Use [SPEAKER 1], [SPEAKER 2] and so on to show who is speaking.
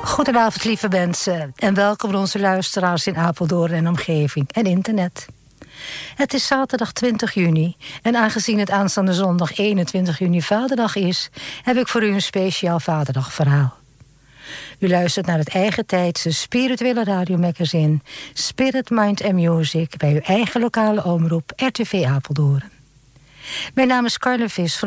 [SPEAKER 1] Goedenavond, lieve mensen. En welkom onze luisteraars in Apeldoorn en omgeving en internet. Het is zaterdag 20 juni. En aangezien het aanstaande zondag 21 juni Vaderdag is, heb ik voor u een speciaal Vaderdagverhaal. U luistert naar het eigen tijdse spirituele radiomagazine Spirit, Mind and Music bij uw eigen lokale omroep RTV Apeldoorn. Mijn naam is Carle Vis.